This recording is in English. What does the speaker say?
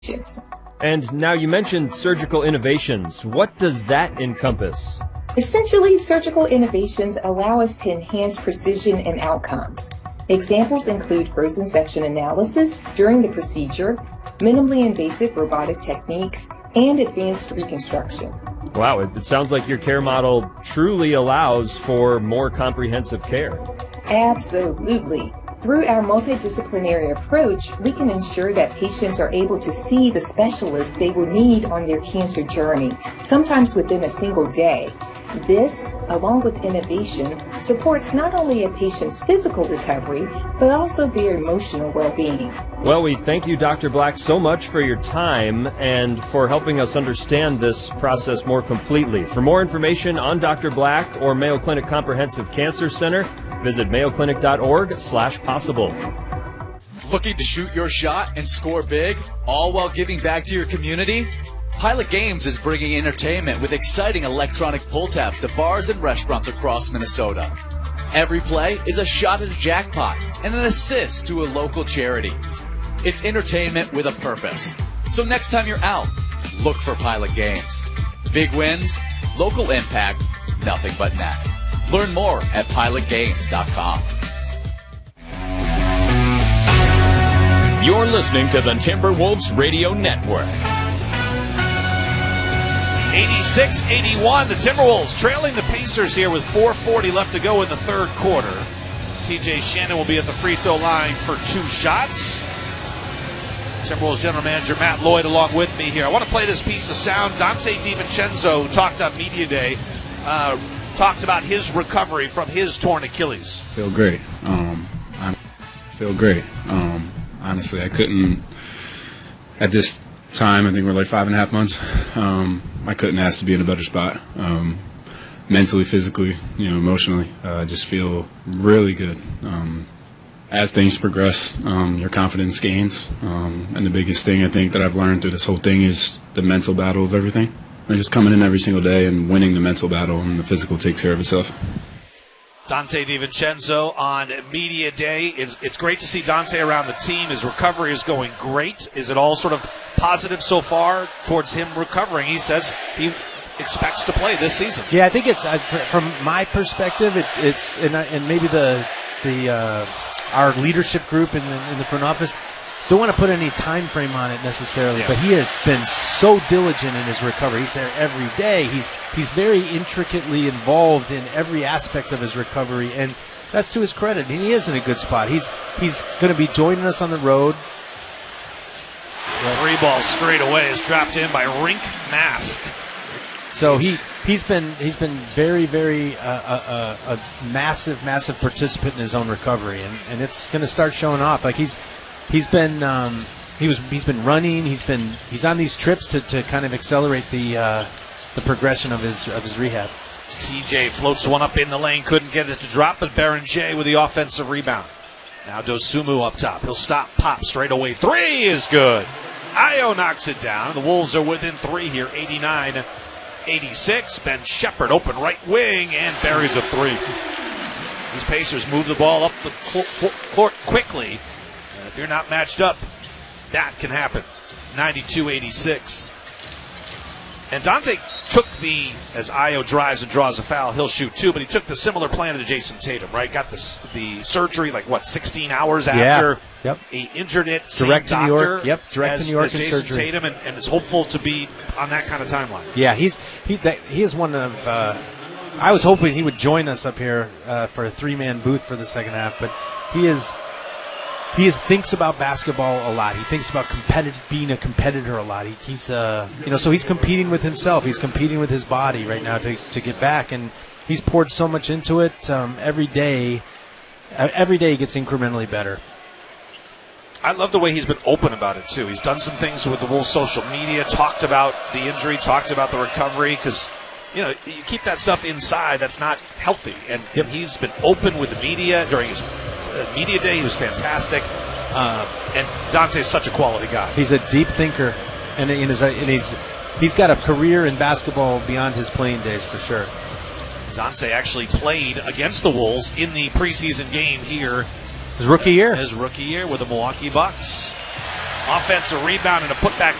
And now you mentioned surgical innovations. What does that encompass? Essentially, surgical innovations allow us to enhance precision and outcomes. Examples include frozen section analysis during the procedure, minimally invasive robotic techniques, and advanced reconstruction. Wow, it sounds like your care model truly allows for more comprehensive care. Absolutely. Through our multidisciplinary approach, we can ensure that patients are able to see the specialists they will need on their cancer journey, sometimes within a single day. This, along with innovation, supports not only a patient's physical recovery, but also their emotional well-being. Well, we thank you, Dr. Black, so much for your time and for helping us understand this process more completely. For more information on Dr. Black or Mayo Clinic Comprehensive Cancer Center, visit mayoclinic.org/possible. Looking to shoot your shot and score big, all while giving back to your community? Pilot Games is bringing entertainment with exciting electronic pull tabs to bars and restaurants across Minnesota. Every play is a shot at a jackpot and an assist to a local charity. It's entertainment with a purpose. So next time you're out, look for Pilot Games. Big wins, local impact, nothing but net. Learn more at pilotgames.com. You're listening to the Timberwolves Radio Network. 86-81, the Timberwolves trailing the Pacers here with 4:40 left to go in the third quarter. TJ Shannon will be at the free throw line for 2 shots. Timberwolves general manager Matt Lloyd along with me here. I want to play this piece of sound. Dante DiVincenzo, who talked on Media Day, talked about his recovery from his torn Achilles. Feel great. I feel great. Honestly, I couldn't, at this time, I think we're like 5.5 months, I couldn't ask to be in a better spot. Mentally, physically, emotionally, I just feel really good. As things progress, your confidence gains. And the biggest thing I think that I've learned through this whole thing is the mental battle of everything. And just coming in every single day and winning the mental battle, and the physical takes care of itself. Dante DiVincenzo on Media Day. It's great to see Dante around the team. His recovery is going great. Is it all sort of positive so far towards him recovering? He says he expects to play this season. Yeah, I think it's from my perspective. It's and maybe our leadership group in the front office don't want to put any time frame on it necessarily, but he has been so diligent in his recovery. He's there every day. He's very intricately involved in every aspect of his recovery, and that's to his credit. And he is in a good spot. He's going to be joining us on the road. 3 balls straight away is dropped in by Rink Mask. So he's been very, very a massive participant in his own recovery, and it's going to start showing off. Like he's been running. He's on these trips to kind of accelerate the progression of his rehab. TJ floats one up in the lane, couldn't get it to drop, but Baron J with the offensive rebound. Now Dosunmu up top. He'll stop, pop straight away. 3 is good. Ayo knocks it down. The Wolves are within 3 here, 89-86. Ben Shepherd open right wing and buries a 3. These Pacers move the ball up the court quickly. And if you're not matched up, that can happen. 92-86. And Dante took as Ayo drives and draws a foul, he'll shoot 2, but he took the similar plan to Jason Tatum, right? Got the surgery 16 hours after he injured it. Direct to New York. Yep, direct to New York as Jason surgery. Tatum, and is hopeful to be on that kind of timeline. Yeah, he is one of. I was hoping he would join us up here for a 3-man booth for the second half, but he thinks about basketball a lot. He thinks about being a competitor a lot. So he's competing with himself. He's competing with his body right now to get back, and he's poured so much into it. Every day he gets incrementally better. I love the way he's been open about it too. He's done some things with the Wolves social media, talked about the injury, talked about the recovery, because you keep that stuff inside. That's not healthy, and he's been open with the media during his Media Day. He was fantastic, and Dante's such a quality guy. He's a deep thinker, and he's got a career in basketball beyond his playing days for sure. Dante actually played against the Wolves in the preseason game here. His rookie year. His rookie year with the Milwaukee Bucks. Offensive rebound and a putback